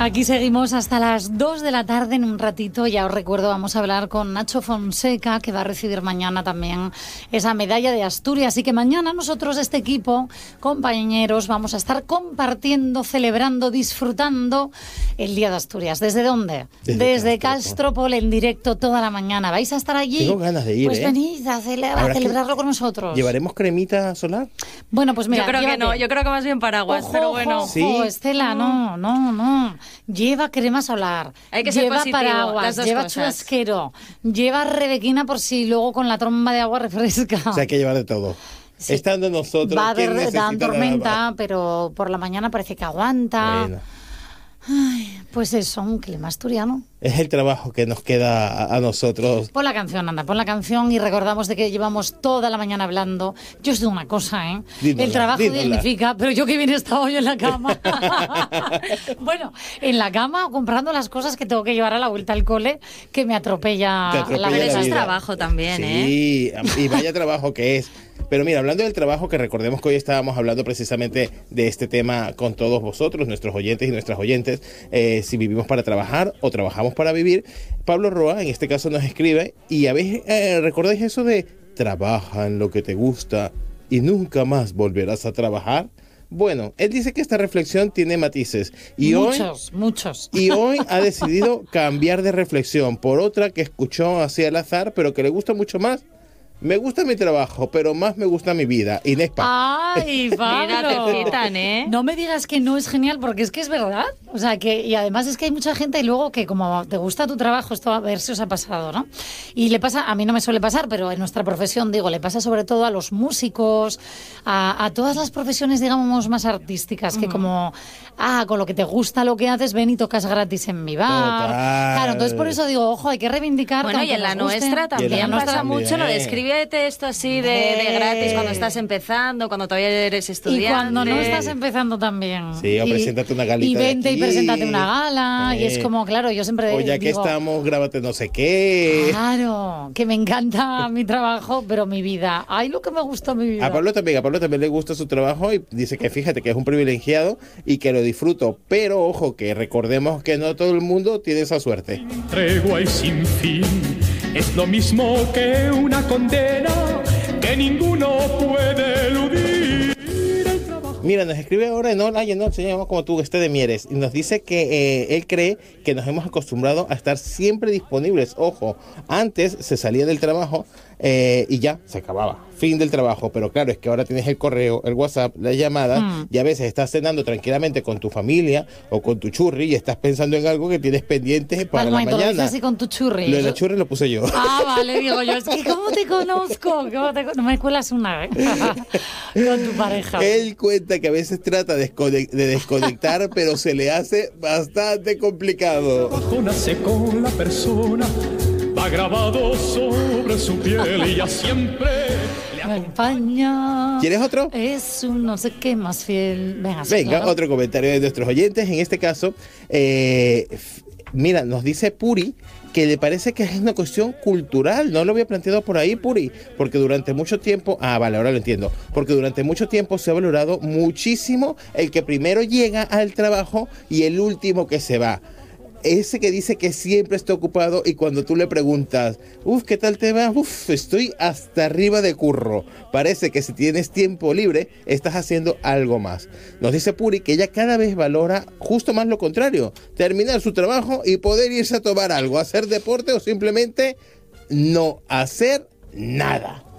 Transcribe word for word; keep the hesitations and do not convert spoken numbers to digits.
Aquí seguimos hasta las dos de la tarde. En un ratito, ya os recuerdo, vamos a hablar con Nacho Fonseca, que va a recibir mañana también esa medalla de Asturias. Así que mañana nosotros, este equipo, compañeros, vamos a estar compartiendo, celebrando, disfrutando el Día de Asturias. ¿Desde dónde? Desde, Desde Castropol, en directo toda la mañana. ¿Vais a estar allí? Tengo ganas de ir, Pues ¿eh? venid a, cele- a celebrarlo con nosotros. ¿Llevaremos cremita solar? Bueno, pues mira, yo creo llévate. que no, yo creo que más bien paraguas, Ojo, pero bueno. Ojo, ¿Sí? Estela, no, no, no. Lleva crema solar, Hay que ser lleva positivo, paraguas, las dos lleva cosas. chubasquero, lleva rebequina por si luego con la tromba de agua refresca. O sea, hay que llevar de todo. Sí. Estando nosotros, Va a ¿quién haber necesita dan nada tormenta, más? pero por la mañana parece que aguanta. Bueno, Ay, pues eso, un clima asturiano. es el trabajo que nos queda a, a nosotros. Pon la canción, anda, pon la canción y recordamos de que llevamos toda la mañana hablando. Yo os digo una cosa, ¿eh? Dínola, el trabajo dínola. dignifica, pero yo que bien he estado hoy en la cama. Bueno, en la cama comprando las cosas que tengo que llevar a la vuelta al cole, que me atropella, Te atropella la Pero la eso es vida. trabajo también, ¿eh? Sí, y vaya trabajo que es. Pero mira, hablando del trabajo, que recordemos que hoy estábamos hablando precisamente de este tema con todos vosotros, nuestros oyentes y nuestras oyentes, eh, si vivimos para trabajar o trabajamos para vivir. Pablo Roa, en este caso, nos escribe, y a veces eh, recordáis eso de trabaja en lo que te gusta y nunca más volverás a trabajar. Bueno, él dice que esta reflexión tiene matices y hoy muchos, muchos. y hoy ha decidido cambiar de reflexión por otra que escuchó así al azar, pero que le gusta mucho más. Me gusta mi trabajo, pero más me gusta mi vida. Inés Paz. Ay, Pablo. Mira, te citan, ¿eh? No me digas que no es genial, porque es que es verdad. O sea, que y además es que hay mucha gente y luego que como te gusta tu trabajo, esto a ver si os ha pasado, ¿no? Y le pasa, a mí no me suele pasar, pero en nuestra profesión, digo, le pasa sobre todo a los músicos, a, a todas las profesiones, digamos, más artísticas, que como, ah, con lo que te gusta lo que haces, ven y tocas gratis en mi bar. Total. Claro, entonces por eso digo, ojo, hay que reivindicar. Bueno, que y en la aunque nos guste- nuestra Y en la también nuestra pasa también. mucho lo de escríbete esto así de, de gratis cuando estás empezando, cuando todavía eres estudiante. Y cuando no estás empezando también. Sí, o Y- preséntate una galita Y de vente y aquí. preséntate una gala. Y es Eh. como, claro, yo siempre O ya que digo, estamos, grábate no sé qué. claro, que me encanta mi trabajo, pero mi vida. Ay, lo que me gusta mi vida. A Pablo también, a Pablo también le gusta su trabajo y dice que fíjate que es un privilegiado y que lo disfruto. Pero ojo, que recordemos que no todo el mundo tiene esa suerte. Tregua y sin fin es lo mismo que una condena que ninguno puede eludir. El trabajo. Mira, nos escribe ahora en Hola y en Noche, se llama como tú, este de Mieres, y nos dice que eh, él cree que nos hemos acostumbrado a estar siempre disponibles. Ojo, antes se salía del trabajo eh, y ya, se acababa. Fin del trabajo, pero claro, es que ahora tienes el correo, el WhatsApp, las llamadas, Mm. y a veces estás cenando tranquilamente con tu familia o con tu churri y estás pensando en algo que tienes pendiente para Al la momento lo dices mañana. así con tu churri. Lo de la churri lo puse yo. Ah, vale, digo yo, es que ¿cómo te conozco? ¿Cómo te con- No me cuelas una, ¿eh? Con tu pareja. Él cuenta que a veces trata de desconec- de desconectar, pero se le hace bastante complicado. Trabajo nace con la persona, va grabado sobre su piel y ya siempre le Me acompaña. ¿Quieres otro? Es un no sé qué más fiel. Venga, sí, Venga, claro. otro comentario de nuestros oyentes. En este caso, eh, f- mira, nos dice Puri que le parece que es una cuestión cultural. No lo había planteado por ahí, Puri, porque durante mucho tiempo, ah, vale, ahora lo entiendo, porque durante mucho tiempo se ha valorado muchísimo el que primero llega al trabajo y el último que se va. Ese que dice que siempre está ocupado y cuando tú le preguntas, uff, ¿qué tal te va? Uff, estoy hasta arriba de curro. Parece que si tienes tiempo libre, estás haciendo algo más. Nos dice Puri que ella cada vez valora justo más lo contrario, terminar su trabajo y poder irse a tomar algo, hacer deporte o simplemente no hacer nada.